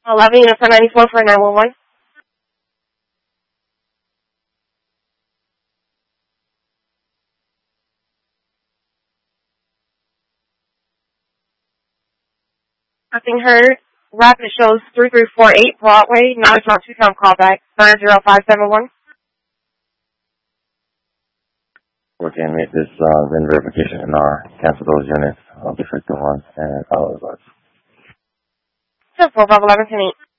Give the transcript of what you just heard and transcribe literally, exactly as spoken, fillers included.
eleven, unit four ninety-four for nine one one. Nothing heard. Rapid shows three three four eight Broadway. Now it's on two-time callback. nine zero five seven one. We can make this uh, VIN verification and uh, cancel those units, uh, defective ones, and follow the bus. ten four five eleven ten eight.